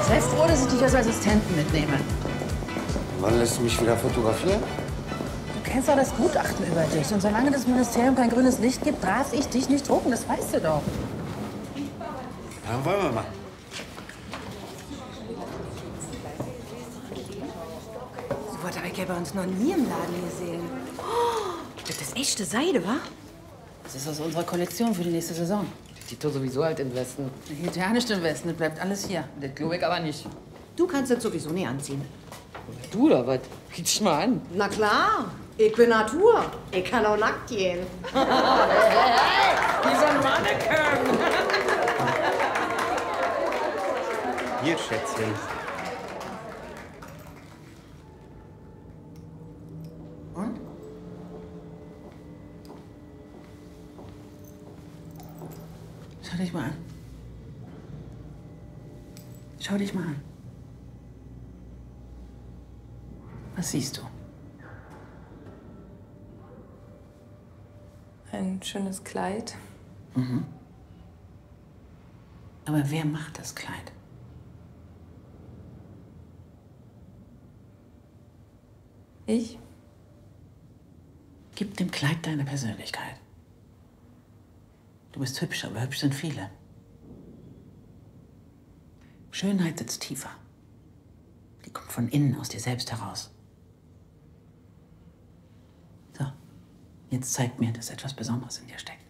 Sei froh, dass ich dich als Assistenten mitnehme. Wann lässt du mich wieder fotografieren? Du kennst doch das Gutachten über dich. Und solange das Ministerium kein grünes Licht gibt, darf ich dich nicht drucken. Das weißt du doch. Dann wollen wir mal. So was habe ich ja bei uns noch nie im Laden gesehen. Oh, das ist echte Seide, wa? Das ist aus unserer Kollektion für die nächste Saison. Die tut sowieso halt in Westen. Geht ja nicht im Westen, das bleibt alles hier. Das glaube ich aber nicht. Du kannst das sowieso nie anziehen. Du oder was? Guck dich mal an. Na klar, ich bin Natur. Ich kann auch nackt gehen. Wie so ein Mannequin. Hier, Schätzchen. Und? Schau dich mal an. Schau dich mal an. Was siehst du? Ein schönes Kleid. Mhm. Aber wer macht das Kleid? Ich? Gib dem Kleid deine Persönlichkeit. Du bist hübsch, aber hübsch sind viele. Schönheit sitzt tiefer. Die kommt von innen aus dir selbst heraus. So, jetzt zeig mir, dass etwas Besonderes in dir steckt.